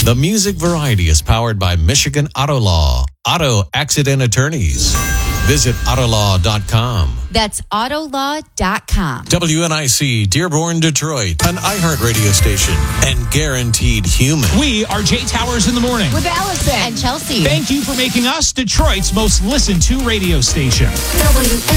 The Music Variety is powered by Michigan Auto Law. Auto Accident Attorneys. Visit Autolaw.com. That's Autolaw.com. WNIC Dearborn, Detroit, an iHeart radio station and guaranteed human. We are Jay Towers in the morning. With Allison and Chelsea. Thank you for making us Detroit's most listened to radio station.